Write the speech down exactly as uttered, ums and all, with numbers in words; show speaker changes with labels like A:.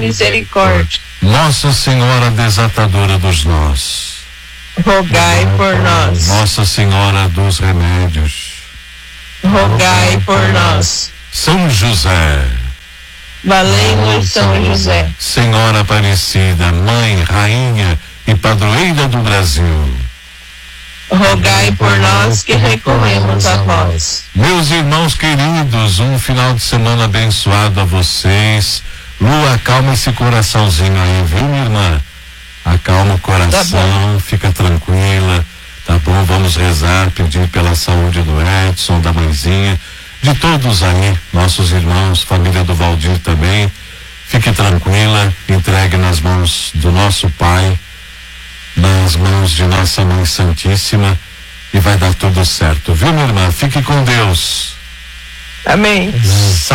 A: misericórdia.
B: Nossa Senhora desatadora dos nós,
A: rogai por nós.
B: Nossa Senhora dos remédios,
A: rogai por nós.
B: São José,
A: valei-nos São José.
B: Senhora Aparecida, Mãe, Rainha e Padroeira do Brasil,
A: rogai por nós que recorremos a vós.
B: Meus irmãos queridos, um final de semana abençoado a vocês. Lu, acalma esse coraçãozinho aí, viu, minha irmã? Acalma o coração, tá, fica tranquila, tá bom? Vamos rezar, pedir pela saúde do Edson, da mãezinha, de todos aí, nossos irmãos, família do Valdir também. Fique tranquila, entregue nas mãos do nosso Pai, nas mãos de nossa Mãe Santíssima, e vai dar tudo certo, viu, minha irmã? Fique com Deus.
A: Amém.